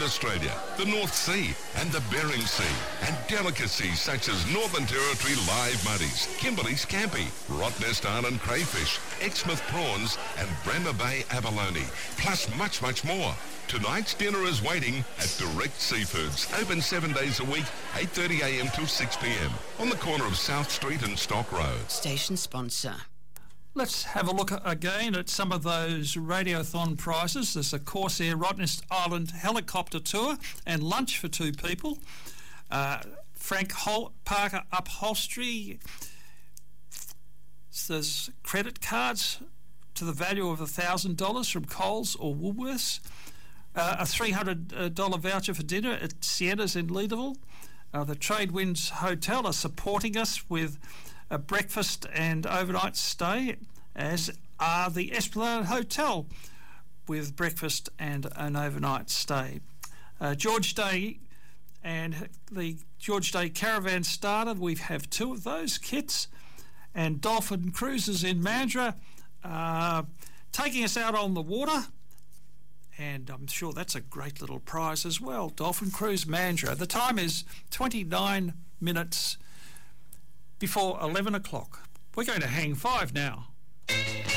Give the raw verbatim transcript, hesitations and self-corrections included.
Australia, the North Sea and the Bering Sea, and delicacies such as Northern Territory live muddies, Kimberley scampi, Rottnest Island crayfish, Exmouth prawns and Bremer Bay abalone, plus much, much more. Tonight's dinner is waiting at Direct Seafoods, open seven days a week, eight thirty a m till six p m on the corner of South Street and Stock Road. Station sponsor. Let's have a look again at some of those Radiothon prizes. There's a Corsair Rottnest Island helicopter tour and lunch for two people. Uh, Frank Hol- Parker Upholstery. There's credit cards to the value of one thousand dollars from Coles or Woolworths. Uh, a three hundred dollars voucher for dinner at Sienna's in Leederville. Uh, the Tradewinds Hotel are supporting us with a breakfast and overnight stay, as are the Esplanade Hotel with breakfast and an overnight stay. Uh, George Day and the George Day Caravan Starter, we have two of those kits, and Dolphin Cruises in Mandurah uh, taking us out on the water. And I'm sure that's a great little prize as well. Dolphin Cruise Mandurah. The time is twenty-nine minutes before eleven o'clock. We're going to hang five now.